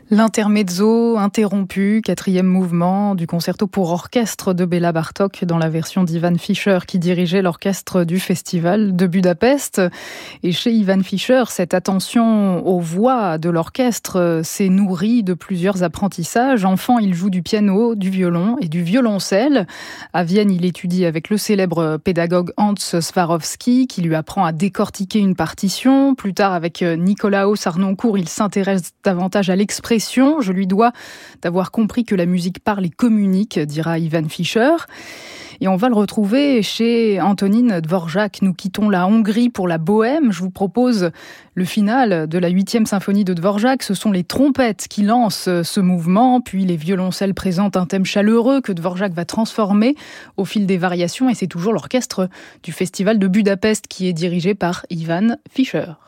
L'intermezzo interrompu, 4e mouvement du concerto pour orchestre de Béla Bartók dans la version d'Ivan Fischer qui dirigeait l'orchestre du festival de Budapest. Et chez Ivan Fischer, cette attention aux voix de l'orchestre s'est nourrie de plusieurs apprentissages. Enfant, il joue du piano, du violon et du violoncelle. À Vienne, il étudie avec le célèbre pédagogue Hans Swarowski qui lui apprend à décortiquer une partition. Plus tard, avec Nicolaos Harnoncourt, il s'intéresse davantage à l'expression. Je lui dois d'avoir compris que la musique parle et communique, dira Ivan Fischer. Et on va le retrouver chez Antonín Dvořák. Nous quittons la Hongrie pour la Bohème. Je vous propose le final de la 8e symphonie de Dvořák. Ce sont les trompettes qui lancent ce mouvement, puis les violoncelles présentent un thème chaleureux que Dvořák va transformer au fil des variations. Et c'est toujours l'orchestre du Festival de Budapest qui est dirigé par Ivan Fischer.